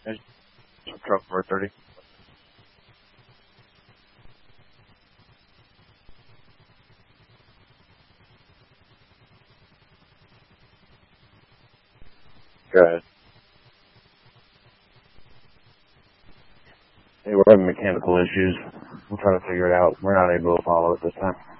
There's some truck for 30. Go ahead. Hey, we're having mechanical issues. We're trying to figure it out. We're not able to follow it this time.